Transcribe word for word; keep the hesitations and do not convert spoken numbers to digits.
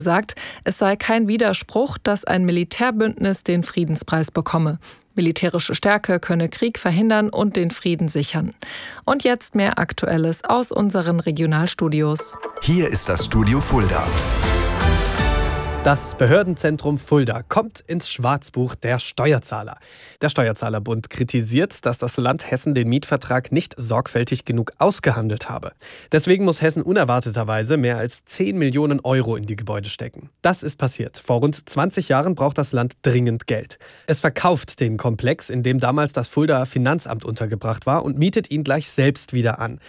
sagt, es sei kein Widerspruch, dass ein Militärbündnis den Friedenspreis bekomme. Militärische Stärke könne Krieg verhindern und den Frieden sichern. Und jetzt mehr Aktuelles aus unseren Regionalstudios. Hier ist das Studio Fulda. Das Behördenzentrum Fulda kommt ins Schwarzbuch der Steuerzahler. Der Steuerzahlerbund kritisiert, dass das Land Hessen den Mietvertrag nicht sorgfältig genug ausgehandelt habe. Deswegen muss Hessen unerwarteterweise mehr als zehn Millionen Euro in die Gebäude stecken. Das ist passiert. Vor rund zwanzig Jahren braucht das Land dringend Geld. Es verkauft den Komplex, in dem damals das Fuldaer Finanzamt untergebracht war, und mietet ihn gleich selbst wieder an.